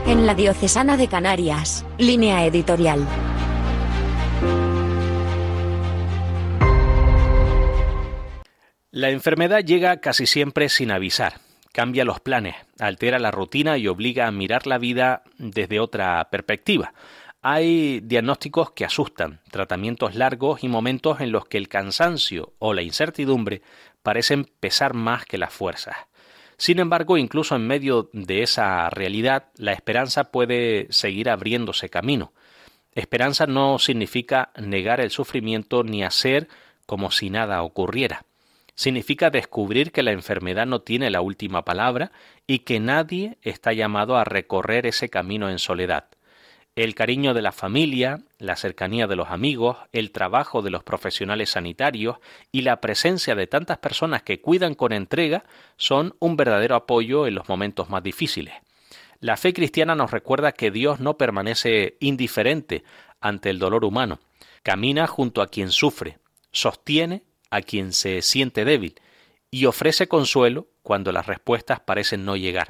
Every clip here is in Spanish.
En la Diocesana de Canarias, Línea Editorial. La enfermedad llega casi siempre sin avisar, cambia los planes, altera la rutina y obliga a mirar la vida desde otra perspectiva. Hay diagnósticos que asustan, tratamientos largos y momentos en los que el cansancio o la incertidumbre parecen pesar más que las fuerzas. Sin embargo, incluso en medio de esa realidad, la esperanza puede seguir abriéndose camino. Esperanza no significa negar el sufrimiento ni hacer como si nada ocurriera. Significa descubrir que la enfermedad no tiene la última palabra y que nadie está llamado a recorrer ese camino en soledad. El cariño de la familia, la cercanía de los amigos, el trabajo de los profesionales sanitarios y la presencia de tantas personas que cuidan con entrega son un verdadero apoyo en los momentos más difíciles. La fe cristiana nos recuerda que Dios no permanece indiferente ante el dolor humano. Camina junto a quien sufre, sostiene a quien se siente débil y ofrece consuelo cuando las respuestas parecen no llegar.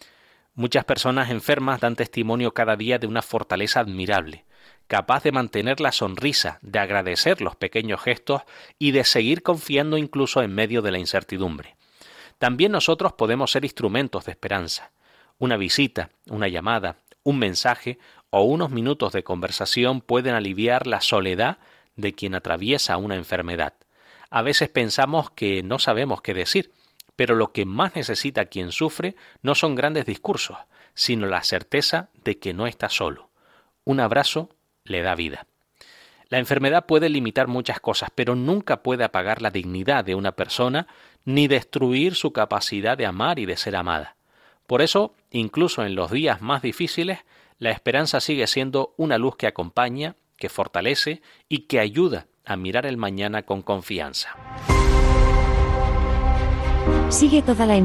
Muchas personas enfermas dan testimonio cada día de una fortaleza admirable, capaz de mantener la sonrisa, de agradecer los pequeños gestos y de seguir confiando incluso en medio de la incertidumbre. También nosotros podemos ser instrumentos de esperanza. Una visita, una llamada, un mensaje o unos minutos de conversación pueden aliviar la soledad de quien atraviesa una enfermedad. A veces pensamos que no sabemos qué decir, pero lo que más necesita quien sufre no son grandes discursos, sino la certeza de que no está solo. Un abrazo le da vida. La enfermedad puede limitar muchas cosas, pero nunca puede apagar la dignidad de una persona ni destruir su capacidad de amar y de ser amada. Por eso, incluso en los días más difíciles, la esperanza sigue siendo una luz que acompaña, que fortalece y que ayuda a mirar el mañana con confianza. Sigue toda la